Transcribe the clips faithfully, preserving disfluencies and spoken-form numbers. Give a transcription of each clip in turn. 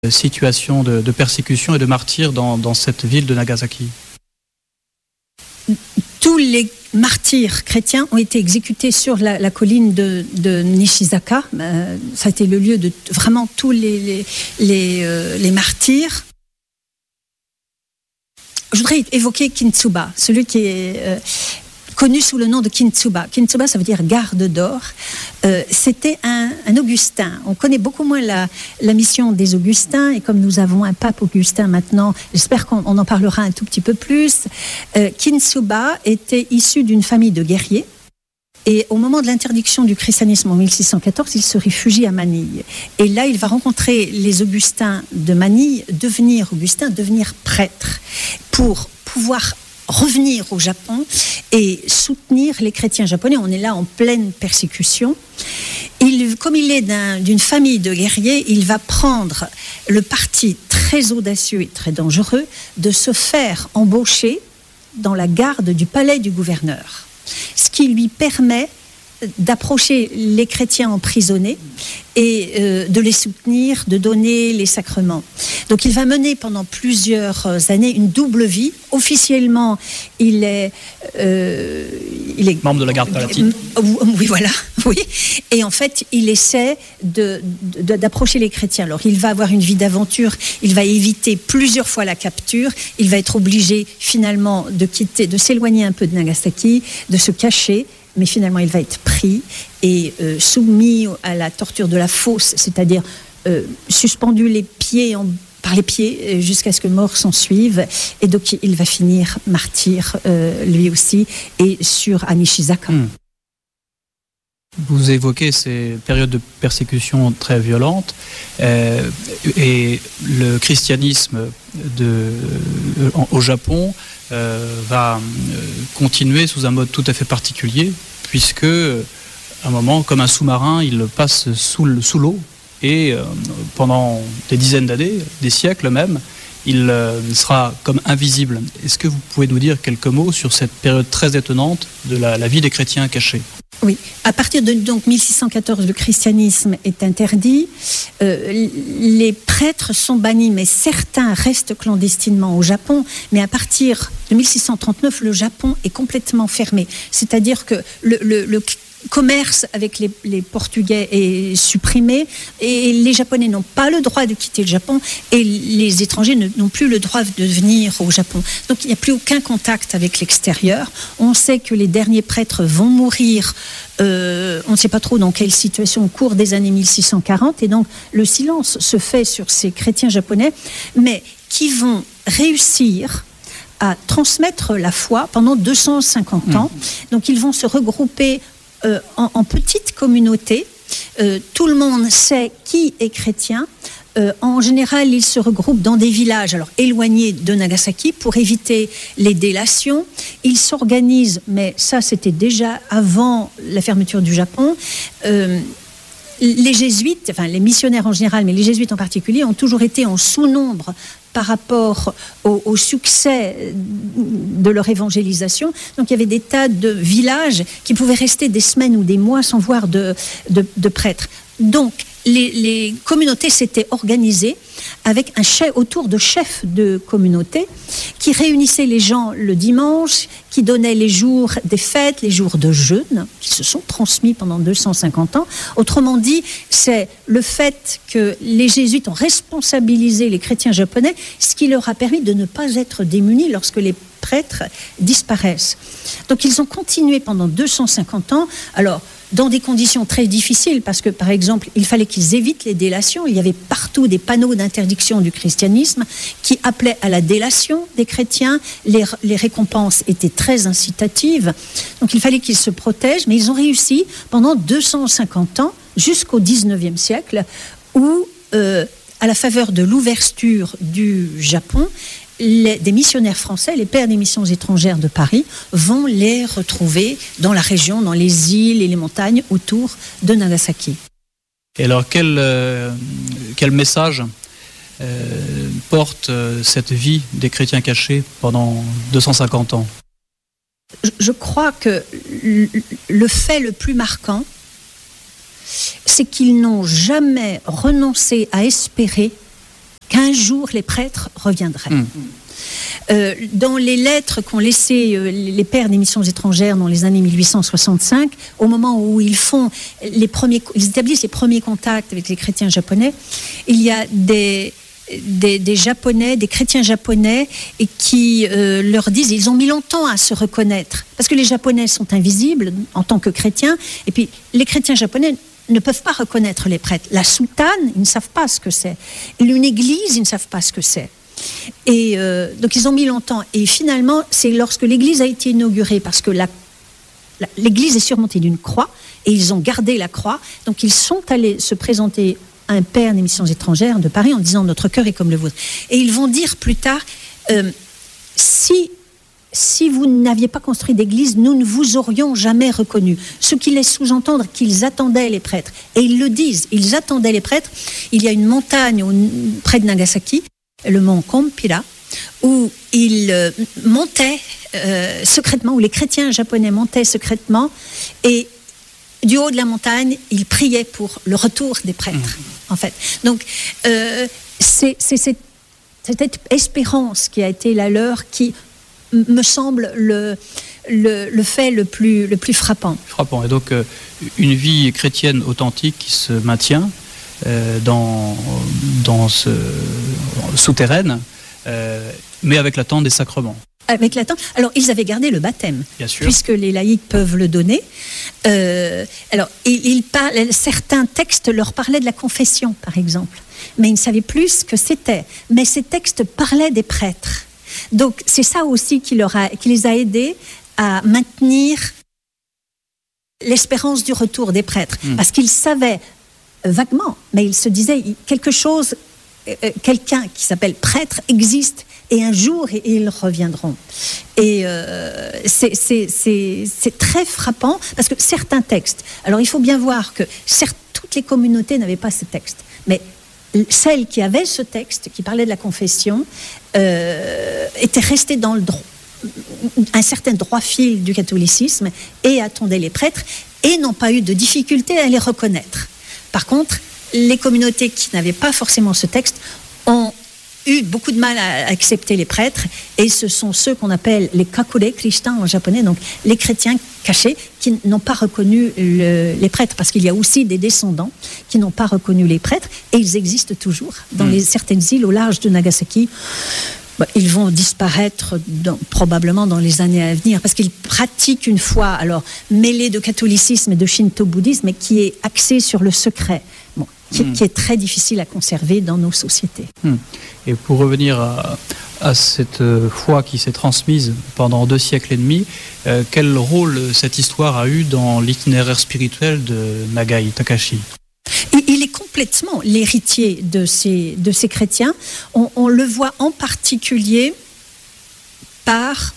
situation de, de persécution et de martyrs dans, dans cette ville de Nagasaki? Tous les martyrs chrétiens ont été exécutés sur la, la colline de, de Nishizaka. Euh, ça a été le lieu de vraiment tous les, les, les, euh, les martyrs. Je voudrais évoquer Kintsuba, celui qui est euh, connu sous le nom de Kintsuba. Kintsuba, ça veut dire garde d'or. Euh, c'était un, un Augustin. On connaît beaucoup moins la, la mission des Augustins, et comme nous avons un pape Augustin maintenant, j'espère qu'on on en parlera un tout petit peu plus. Euh, Kintsuba était issu d'une famille de guerriers, et au moment de l'interdiction du christianisme en mille six cent quatorze, il se réfugie à Manille. Et là, il va rencontrer les Augustins de Manille, devenir Augustin, devenir prêtre, pour pouvoir revenir au Japon et soutenir les chrétiens japonais. On est là en pleine persécution. Il, comme il est d'un, d'une famille de guerriers, il va prendre le parti très audacieux et très dangereux de se faire embaucher dans la garde du palais du gouverneur, ce qui lui permet d'approcher les chrétiens emprisonnés et euh, de les soutenir, de donner les sacrements. Donc il va mener pendant plusieurs années une double vie. Officiellement, il est, euh, il est membre de la garde palatine. Euh, oui, voilà. Oui. Et en fait, il essaie de, de, d'approcher les chrétiens. Alors, il va avoir une vie d'aventure. Il va éviter plusieurs fois la capture. Il va être obligé finalement de quitter, de s'éloigner un peu de Nagasaki, de se cacher. Mais finalement, il va être pris et euh, soumis à la torture de la fosse, c'est-à-dire euh, suspendu les pieds en, par les pieds jusqu'à ce que mort s'en suive. Et donc, il va finir martyr, euh, lui aussi, et sur Nishizaka. Mmh. Vous évoquez ces périodes de persécution très violentes, euh, et le christianisme de, euh, au Japon euh, va euh, continuer sous un mode tout à fait particulier, puisque à un moment, comme un sous-marin, il passe sous, le, sous l'eau, et euh, pendant des dizaines d'années, des siècles même, il euh, sera comme invisible. Est-ce que vous pouvez nous dire quelques mots sur cette période très étonnante de la, la vie des chrétiens cachés? Oui, à partir de donc mille six cent quatorze, le christianisme est interdit. Euh, les prêtres sont bannis, mais certains restent clandestinement au Japon. Mais à partir de mille six cent trente-neuf, le Japon est complètement fermé. C'est-à-dire que le, le, le commerce avec les, les Portugais est supprimé, et les Japonais n'ont pas le droit de quitter le Japon, et les étrangers ne, n'ont plus le droit de venir au Japon. Donc il n'y a plus aucun contact avec l'extérieur. On sait que les derniers prêtres vont mourir, euh, on ne sait pas trop dans quelle situation, au cours des années mille six cent quarante, et donc le silence se fait sur ces chrétiens japonais, mais qui vont réussir à transmettre la foi pendant deux cent cinquante ans. Mmh. Donc ils vont se regrouper Euh, en, en petite communauté. Euh, tout le monde sait qui est chrétien. Euh, en général, ils se regroupent dans des villages alors éloignés de Nagasaki pour éviter les délations. Ils s'organisent, mais ça c'était déjà avant la fermeture du Japon. Euh, les jésuites, enfin les missionnaires en général, mais les jésuites en particulier, ont toujours été en sous-nombre par rapport au, au succès de leur évangélisation. Donc il y avait des tas de villages qui pouvaient rester des semaines ou des mois sans voir de, de, de prêtres. Donc les, les communautés s'étaient organisées avec un chef, autour de chefs de communauté qui réunissaient les gens le dimanche, qui donnaient les jours des fêtes, les jours de jeûne, qui se sont transmis pendant deux cent cinquante ans. Autrement dit, c'est le fait que les jésuites ont responsabilisé les chrétiens japonais, ce qui leur a permis de ne pas être démunis lorsque les prêtres disparaissent. Donc ils ont continué pendant deux cent cinquante ans, alors dans des conditions très difficiles, parce que par exemple, il fallait qu'ils évitent les délations. Il y avait partout des panneaux d'interdiction du christianisme qui appelaient à la délation des chrétiens. Les, les récompenses étaient très incitatives, donc il fallait qu'ils se protègent, mais ils ont réussi pendant deux cent cinquante ans, jusqu'au dix-neuvième siècle, où, euh, à la faveur de l'ouverture du Japon, Les, des missionnaires français, les pères des missions étrangères de Paris, vont les retrouver dans la région, dans les îles et les montagnes autour de Nagasaki. Et alors, quel, euh, quel message euh, porte euh, cette vie des chrétiens cachés pendant deux cent cinquante ans? Je, je crois que le, le fait le plus marquant, c'est qu'ils n'ont jamais renoncé à espérer qu'un jour les prêtres reviendraient. Mmh. Euh, dans les lettres qu'ont laissées euh, les pères des missions étrangères dans les années mille huit cent soixante-cinq, au moment où ils font les premiers, ils établissent les premiers contacts avec les chrétiens japonais, il y a des Des, des Japonais, des chrétiens japonais, et qui euh, leur disent, ils ont mis longtemps à se reconnaître, parce que les Japonais sont invisibles en tant que chrétiens, et puis les chrétiens japonais ne peuvent pas reconnaître les prêtres. La soutane, ils ne savent pas ce que c'est. Une église, ils ne savent pas ce que c'est. Et euh, donc ils ont mis longtemps, et finalement, c'est lorsque l'église a été inaugurée, parce que la, la, l'église est surmontée d'une croix, et ils ont gardé la croix, donc ils sont allés se présenter un père des missions étrangères de Paris en disant notre cœur est comme le vôtre. Et ils vont dire plus tard, euh, si, si vous n'aviez pas construit d'église, nous ne vous aurions jamais reconnu. Ce qui laisse sous-entendre qu'ils attendaient les prêtres. Et ils le disent, ils attendaient les prêtres. Il y a une montagne au, près de Nagasaki, le mont Kompira, où ils euh, montaient euh, secrètement, où les chrétiens japonais montaient secrètement, et du haut de la montagne, ils priaient pour le retour des prêtres, mmh. en fait. Donc, euh, c'est, c'est, c'est cette espérance qui a été la leur qui me semble le, le, le fait le plus, le plus frappant. Frappant. Et donc, euh, une vie chrétienne authentique qui se maintient euh, dans, dans ce souterraine, euh, mais avec l'attente des sacrements. Avec l'attente. Alors, ils avaient gardé le baptême, bien sûr, puisque les laïcs peuvent le donner. Euh, alors, ils, ils parlent, certains textes leur parlaient de la confession, par exemple, mais ils ne savaient plus ce que c'était. Mais ces textes parlaient des prêtres. Donc, c'est ça aussi qui, leur a, qui les a aidés à maintenir l'espérance du retour des prêtres. Mmh. Parce qu'ils savaient euh, vaguement, mais ils se disaient quelque chose, euh, quelqu'un qui s'appelle prêtre existe. Et un jour, ils reviendront. Et euh, c'est, c'est, c'est, c'est très frappant, parce que certains textes... Alors, il faut bien voir que certes, toutes les communautés n'avaient pas ce texte. Mais celles qui avaient ce texte, qui parlait de la confession, euh, étaient restées dans le droit, un certain droit fil du catholicisme, et attendaient les prêtres, et n'ont pas eu de difficulté à les reconnaître. Par contre, les communautés qui n'avaient pas forcément ce texte ont eu beaucoup de mal à accepter les prêtres, et ce sont ceux qu'on appelle les kakure Krishna en japonais, donc les chrétiens cachés qui n'ont pas reconnu le, les prêtres, parce qu'il y a aussi des descendants qui n'ont pas reconnu les prêtres, et ils existent toujours dans mmh. les, certaines îles au large de Nagasaki. Bah, ils vont disparaître dans, probablement dans les années à venir, parce qu'ils pratiquent une foi alors mêlée de catholicisme et de shinto-bouddhisme, mais qui est axée sur le secret. Bon, Qui, mmh. qui est très difficile à conserver dans nos sociétés. Mmh. Et pour revenir à, à cette foi qui s'est transmise pendant deux siècles et demi, euh, quel rôle cette histoire a eu dans l'itinéraire spirituel de Nagai Takashi ? Il, il est complètement l'héritier de ces, de ces chrétiens. On, on le voit en particulier par...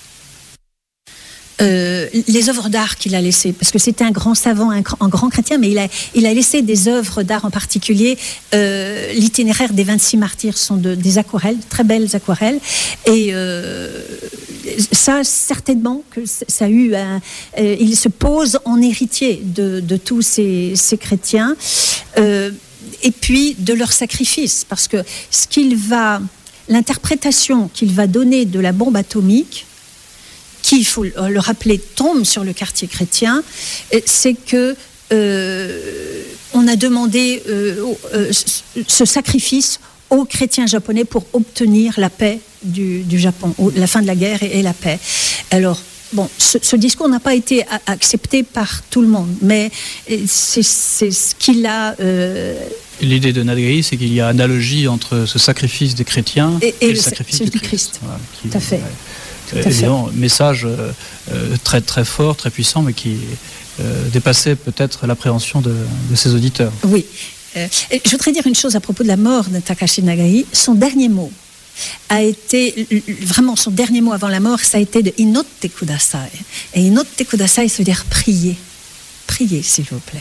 Euh, les œuvres d'art qu'il a laissées, parce que c'était un grand savant, un, un grand chrétien, mais il a, il a laissé des œuvres d'art en particulier. Euh, l'itinéraire des vingt-six martyrs sont de, des aquarelles, très belles aquarelles, et euh, ça, certainement, que ça a eu un, euh, il se pose en héritier de, de tous ces, ces chrétiens, euh, et puis de leur sacrifice, parce que ce qu'il va, l'interprétation qu'il va donner de la bombe atomique, qui, il faut le rappeler, tombe sur le quartier chrétien, c'est que euh, on a demandé euh, euh, ce sacrifice aux chrétiens japonais pour obtenir la paix du, du Japon, la fin de la guerre et, et la paix. Alors, bon, ce, ce discours n'a pas été a, accepté par tout le monde, mais c'est, c'est ce qu'il a... Euh, L'idée de Nagai, c'est qu'il y a analogie entre ce sacrifice des chrétiens et, et, et le, le sacrifice du Christ. Christ. Voilà, qui, tout à fait. Ouais, évidemment, message euh, très, très fort, très puissant, mais qui euh, dépassait peut-être l'appréhension de, de ses auditeurs. Oui. Euh, je voudrais dire une chose à propos de la mort de Takashi Nagai. Son dernier mot a été, vraiment son dernier mot avant la mort, ça a été de Inotte kudasai. Et Inotte kudasai, ça veut dire prier. Priez, s'il vous plaît.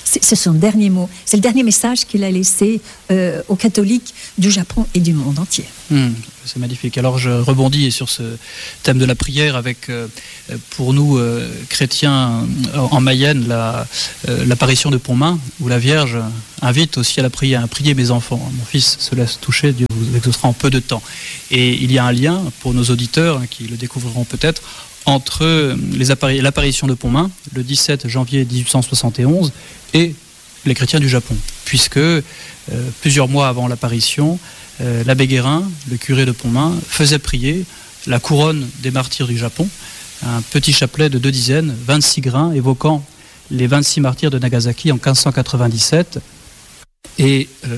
C'est, c'est son dernier mot. C'est le dernier message qu'il a laissé euh, aux catholiques du Japon et du monde entier. Mmh, c'est magnifique. Alors je rebondis sur ce thème de la prière avec, euh, pour nous euh, chrétiens en Mayenne, la, euh, l'apparition de Pontmain, où la Vierge invite aussi à la prière, à prier mes enfants. Mon fils se laisse toucher, Dieu vous exaucera en peu de temps. Et il y a un lien pour nos auditeurs, hein, qui le découvriront peut-être, entre les appari- l'apparition de Pontmain, le dix-sept janvier dix-huit cent soixante et onze, et les chrétiens du Japon, puisque euh, plusieurs mois avant l'apparition, euh, l'abbé Guérin, le curé de Pontmain, faisait prier la couronne des martyrs du Japon, un petit chapelet de deux dizaines, vingt-six grains, évoquant les vingt-six martyrs de Nagasaki en quinze cent quatre-vingt-dix-sept. Et euh,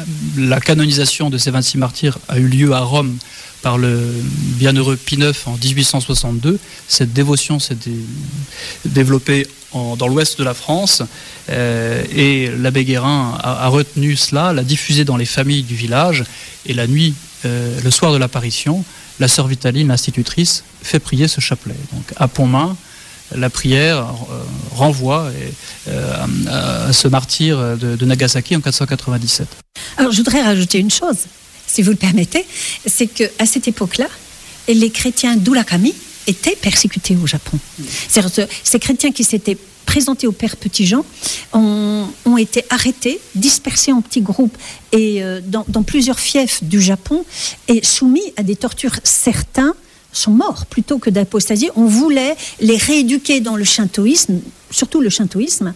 la canonisation de ces vingt-six martyrs a eu lieu à Rome par le bienheureux Pie neuf en dix-huit cent soixante-deux. Cette dévotion s'est dé- développée en, dans l'ouest de la France euh, et l'abbé Guérin a, a retenu cela, l'a diffusé dans les familles du village, et la nuit, euh, le soir de l'apparition, la sœur Vitaline, l'institutrice, fait prier ce chapelet. Donc à Pontmain, la prière euh, renvoie euh, à, à ce martyr de, de Nagasaki en quatre cent quatre-vingt-dix-sept. Alors je voudrais rajouter une chose, si vous le permettez, c'est qu'à cette époque-là, les chrétiens d'Urakami étaient persécutés au Japon. C'est-à-dire que ces chrétiens qui s'étaient présentés au Père Petit-Jean ont, ont été arrêtés, dispersés en petits groupes et euh, dans, dans plusieurs fiefs du Japon et soumis à des tortures. Certains sont morts plutôt que d'apostasie. On voulait les rééduquer dans le shintoïsme, surtout le shintoïsme,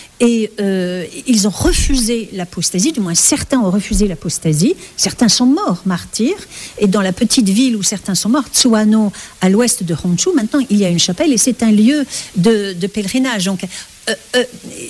et euh, ils ont refusé l'apostasie, du moins certains ont refusé l'apostasie, certains sont morts martyrs, et dans la petite ville où certains sont morts, Tsuwano, à l'ouest de Honshu, maintenant il y a une chapelle et c'est un lieu de, de pèlerinage. Donc, euh, euh,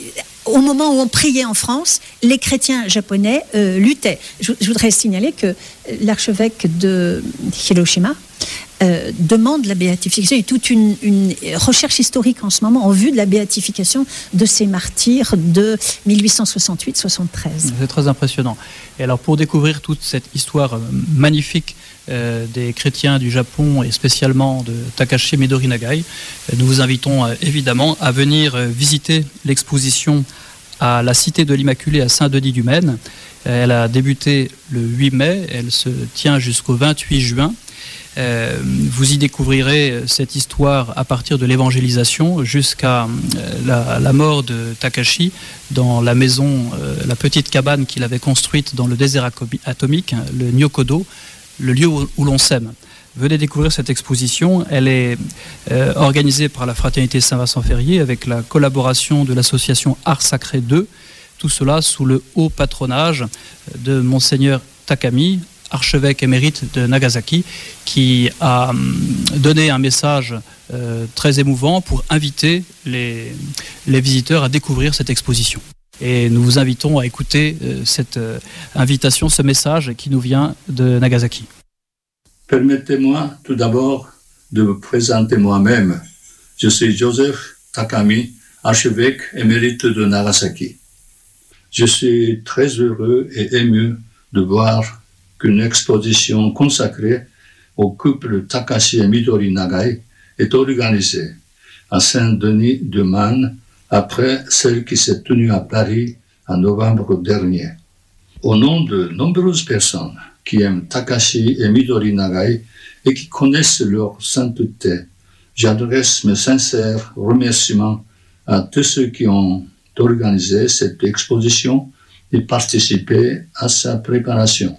au moment où on priait en France, les chrétiens japonais euh, luttaient. Je, je voudrais signaler que l'archevêque de Hiroshima Euh, demande la béatification. Il y a toute une, une recherche historique en ce moment en vue de la béatification de ces martyrs de dix-huit cent soixante-huit soixante-treize. C'est très impressionnant. Et alors pour découvrir toute cette histoire magnifique euh, des chrétiens du Japon et spécialement de Takashi Midori Nagai, nous vous invitons euh, évidemment à venir euh, visiter l'exposition à la Cité de l'Immaculée à Saint-Denis-du-Maine. Elle a débuté le huit mai, elle se tient jusqu'au vingt-huit juin. Euh, vous y découvrirez cette histoire à partir de l'évangélisation jusqu'à euh, la, la mort de Takashi dans la maison, euh, la petite cabane qu'il avait construite dans le désert atomique, le Nyokodo, le lieu où, où l'on s'aime. Venez découvrir cette exposition. Elle est euh, organisée par la Fraternité Saint-Vincent-Ferrier avec la collaboration de l'association Art Sacré deux. Tout cela sous le haut patronage de Monseigneur Takami, archevêque émérite de Nagasaki, qui a donné un message euh, très émouvant pour inviter les, les visiteurs à découvrir cette exposition. Et nous vous invitons à écouter euh, cette euh, invitation, ce message qui nous vient de Nagasaki. Permettez-moi tout d'abord de me présenter moi-même. Je suis Joseph Takami, archevêque émérite de Nagasaki. Je suis très heureux et ému de voir qu'une exposition consacrée au couple Takashi et Midori Nagai est organisée à Saint-Denis-de-Maine après celle qui s'est tenue à Paris en novembre dernier. Au nom de nombreuses personnes qui aiment Takashi et Midori Nagai et qui connaissent leur sainteté, j'adresse mes sincères remerciements à tous ceux qui ont organisé cette exposition et participé à sa préparation.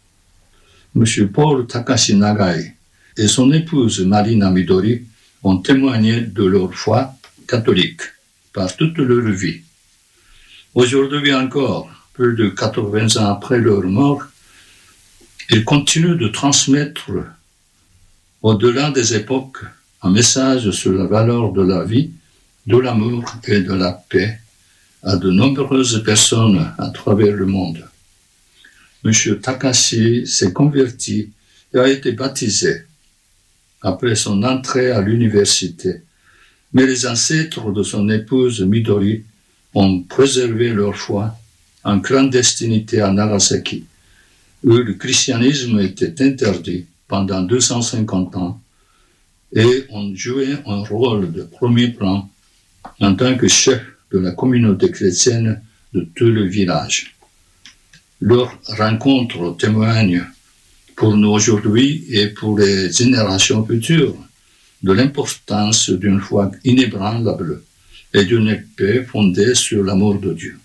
M. Paul Takashi Nagai et son épouse Marina Midori ont témoigné de leur foi catholique par toute leur vie. Aujourd'hui encore, plus de quatre-vingts ans après leur mort, ils continuent de transmettre, au-delà des époques, un message sur la valeur de la vie, de l'amour et de la paix à de nombreuses personnes à travers le monde. M. Takashi s'est converti et a été baptisé après son entrée à l'université. Mais les ancêtres de son épouse Midori ont préservé leur foi en clandestinité à Nagasaki, où le christianisme était interdit pendant deux cent cinquante ans et ont joué un rôle de premier plan en tant que chef de la communauté chrétienne de tout le village. Leur rencontre témoigne pour nous aujourd'hui et pour les générations futures de l'importance d'une foi inébranlable et d'une paix fondée sur l'amour de Dieu.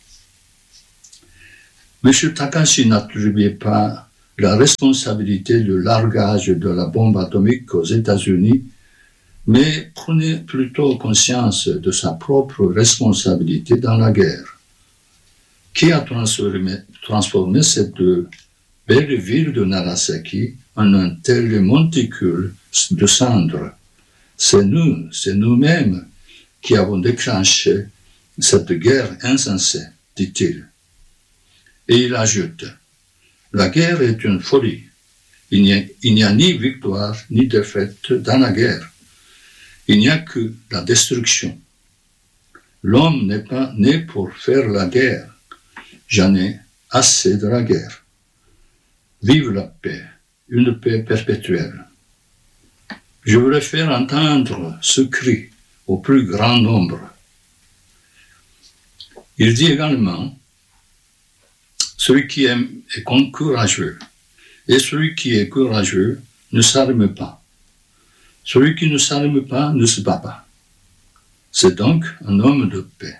M. Takashi n'attribuait pas la responsabilité du largage de la bombe atomique aux États-Unis, mais prenait plutôt conscience de sa propre responsabilité dans la guerre. Qui a transformé, transformé cette belle ville de Nagasaki en un tel monticule de cendres? C'est nous, c'est nous-mêmes qui avons déclenché cette guerre insensée, dit-il. Et il ajoute, la guerre est une folie. Il n'y a, il n'y a ni victoire ni défaite dans la guerre. Il n'y a que la destruction. L'homme n'est pas né pour faire la guerre. J'en ai assez de la guerre. Vive la paix, une paix perpétuelle. Je voulais faire entendre ce cri au plus grand nombre. Il dit également, celui qui aime est courageux, et celui qui est courageux ne s'arme pas. Celui qui ne s'arme pas ne se bat pas. C'est donc un homme de paix.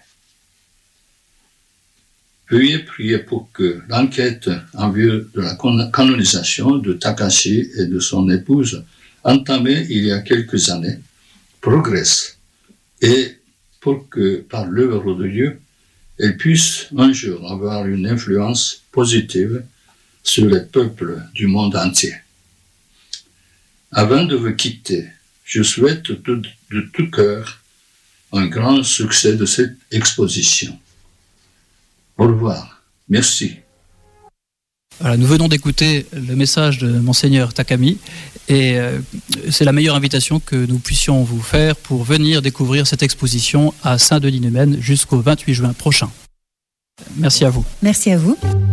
Veuillez prier pour que l'enquête en vue de la canonisation de Takashi et de son épouse, entamée il y a quelques années, progresse et pour que, par l'œuvre de Dieu, elle puisse un jour avoir une influence positive sur les peuples du monde entier. Avant de vous quitter, je souhaite tout, de tout cœur un grand succès de cette exposition. Au revoir. Merci. Voilà, nous venons d'écouter le message de Monseigneur Takami et euh, c'est la meilleure invitation que nous puissions vous faire pour venir découvrir cette exposition à Saint-Denis-Numène jusqu'au vingt-huit juin prochain. Merci à vous. Merci à vous.